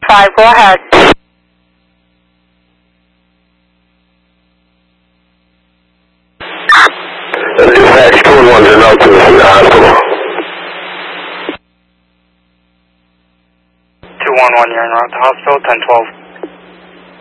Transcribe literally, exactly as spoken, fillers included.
five, go ahead. Dispatch two one one is out to the hospital. two one one, you're en route to hospital, ten twelve.